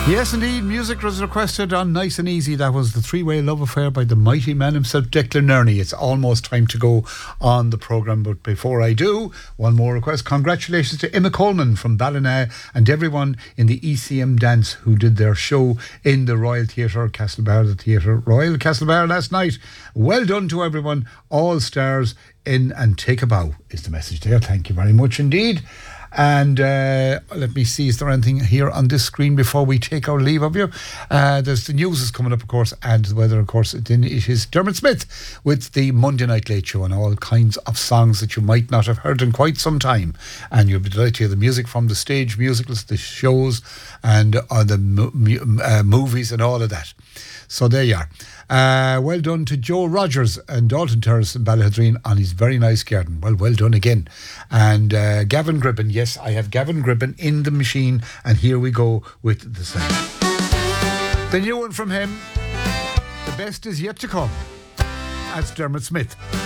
Yes, indeed. Music was requested on Nice and Easy. That was the three-way love affair by the mighty man himself, Declan Nerney. It's almost time to go on the programme, but before I do, one more request. Congratulations to Emma Coleman from Ballina and everyone in the ECM Dance who did their show in the Royal Theatre, Castlebar, the Theatre Royal Castlebar last night. Well done to everyone. All stars in and take a bow is the message there. Thank you very much indeed. And let me see, is there anything here on this screen before we take our leave of you? There's the news is coming up, of course, and the weather, of course. It is Dermot Smith with the Monday Night Late Show and all kinds of songs that you might not have heard in quite some time. And you'll be delighted to hear the music from the stage musicals, the shows, and the movies and all of that. So there you are. Well done to Joe Rogers and Dalton Terrace in Ballahadreen on his very nice garden. Well done again. And Gavin Gribben, yes, I have Gavin Gribben in the machine, and here we go with the sound. The new one from him, The Best Is Yet to Come. That's Dermot Smith.